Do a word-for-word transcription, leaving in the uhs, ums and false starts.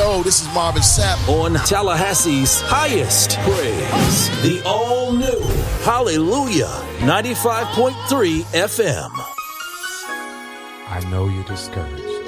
Yo, this is Marvin Sapp on Tallahassee's highest praise. The all-new Hallelujah ninety-five point three F M. I know you're discouraged.